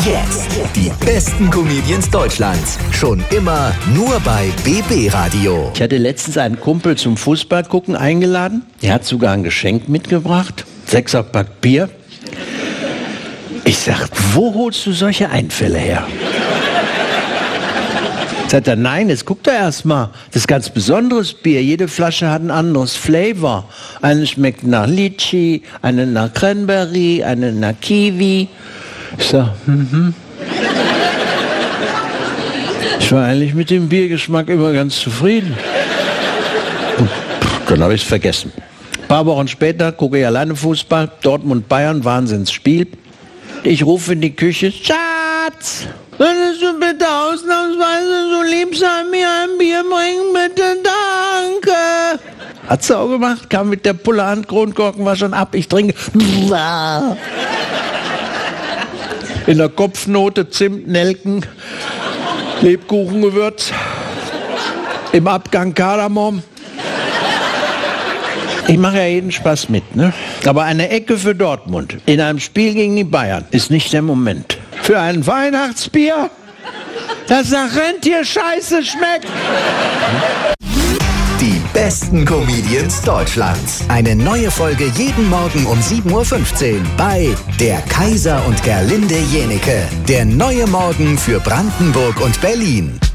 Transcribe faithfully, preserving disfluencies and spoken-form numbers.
Jetzt die besten Comedians Deutschlands. Schon immer nur bei B B Radio. Ich hatte letztens einen Kumpel zum Fußball gucken eingeladen. Er hat sogar ein Geschenk mitgebracht. Sechserpack Bier. Ich sag, wo holst du solche Einfälle her? Sagt er, nein, jetzt guck doch erst mal. Das ist ganz besonderes Bier. Jede Flasche hat ein anderes Flavor. Eine schmeckt nach Litchi, eine nach Cranberry, eine nach Kiwi. Ich sag, mhm. Ich war eigentlich mit dem Biergeschmack immer ganz zufrieden. Und dann habe ich es vergessen. Ein paar Wochen später gucke ich alleine Fußball. Dortmund Bayern, Wahnsinnsspiel. Ich rufe in die Küche, Schatz, würdest du bitte ausnahmsweise so lieb sein, mir ein Bier bringen, bitte, danke. Hat sie auch gemacht, kam mit der Pulle an, Kronkorken war schon ab, ich trinke. In der Kopfnote Zimt, Nelken, Lebkuchengewürz, im Abgang Kardamom. Ich mache ja jeden Spaß mit, ne? Aber eine Ecke für Dortmund in einem Spiel gegen die Bayern ist nicht der Moment. Für ein Weihnachtsbier, das nach Rentierscheiße schmeckt. Die besten Comedians Deutschlands. Eine neue Folge jeden Morgen um sieben Uhr fünfzehn bei Der Kaiser und Gerlinde Jenike. Der neue Morgen für Brandenburg und Berlin.